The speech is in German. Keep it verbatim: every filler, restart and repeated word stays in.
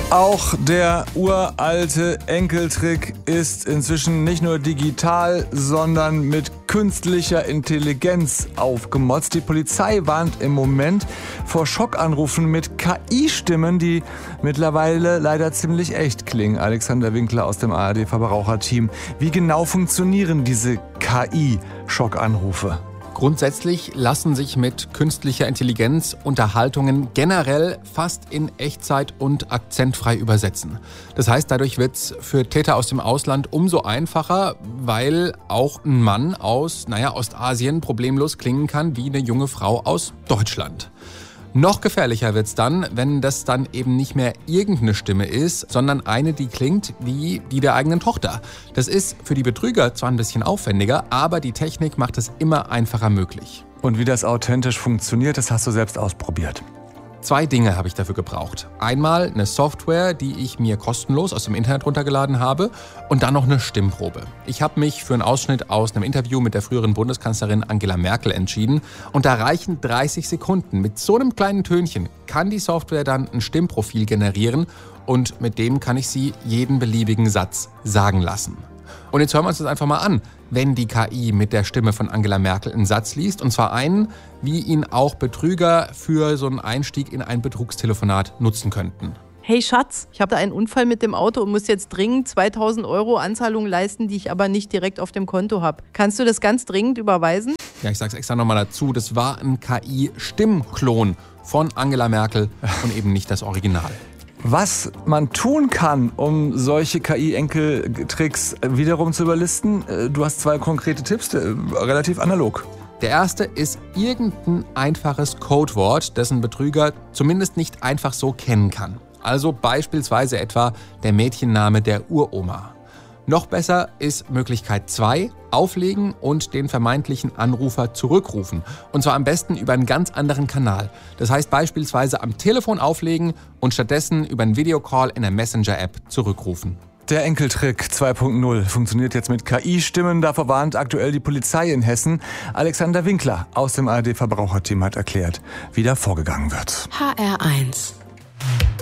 Auch der uralte Enkeltrick ist inzwischen nicht nur digital, sondern mit künstlicher Intelligenz aufgemotzt. Die Polizei warnt im Moment vor Schockanrufen mit K I-Stimmen, die mittlerweile leider ziemlich echt klingen. Alexander Winkler aus dem A R D-Verbraucherteam. Wie genau funktionieren diese K I-Schockanrufe? Grundsätzlich lassen sich mit künstlicher Intelligenz Unterhaltungen generell fast in Echtzeit und akzentfrei übersetzen. Das heißt, dadurch wird es für Täter aus dem Ausland umso einfacher, weil auch ein Mann aus, naja, Ostasien problemlos klingen kann wie eine junge Frau aus Deutschland. Noch gefährlicher wird's dann, wenn das dann eben nicht mehr irgendeine Stimme ist, sondern eine, die klingt wie die der eigenen Tochter. Das ist für die Betrüger zwar ein bisschen aufwendiger, aber die Technik macht es immer einfacher möglich. Und wie das authentisch funktioniert, das hast du selbst ausprobiert. Zwei Dinge habe ich dafür gebraucht. Einmal eine Software, die ich mir kostenlos aus dem Internet runtergeladen habe, und dann noch eine Stimmprobe. Ich habe mich für einen Ausschnitt aus einem Interview mit der früheren Bundeskanzlerin Angela Merkel entschieden, und da reichen dreißig Sekunden. Mit so einem kleinen Tönchen kann die Software dann ein Stimmprofil generieren, und mit dem kann ich sie jeden beliebigen Satz sagen lassen. Und jetzt hören wir uns das einfach mal an, wenn die K I mit der Stimme von Angela Merkel einen Satz liest. Und zwar einen, wie ihn auch Betrüger für so einen Einstieg in ein Betrugstelefonat nutzen könnten. Hey Schatz, ich habe da einen Unfall mit dem Auto und muss jetzt dringend zweitausend Euro Anzahlung leisten, die ich aber nicht direkt auf dem Konto habe. Kannst du das ganz dringend überweisen? Ja, ich sag's extra nochmal dazu, das war ein K I-Stimmklon von Angela Merkel und eben nicht das Original. Was man tun kann, um solche K I-Enkeltricks wiederum zu überlisten, du hast zwei konkrete Tipps, relativ analog. Der erste ist irgendein einfaches Codewort, das ein Betrüger zumindest nicht einfach so kennen kann. Also beispielsweise etwa der Mädchenname der Uroma. Noch besser ist Möglichkeit zwei, auflegen und den vermeintlichen Anrufer zurückrufen. Und zwar am besten über einen ganz anderen Kanal. Das heißt beispielsweise am Telefon auflegen und stattdessen über einen Videocall in der Messenger-App zurückrufen. Der Enkeltrick zwei Punkt null funktioniert jetzt mit K I-Stimmen. Davor warnt aktuell die Polizei in Hessen. Alexander Winkler aus dem A R D-Verbraucherteam hat erklärt, wie da vorgegangen wird. H R eins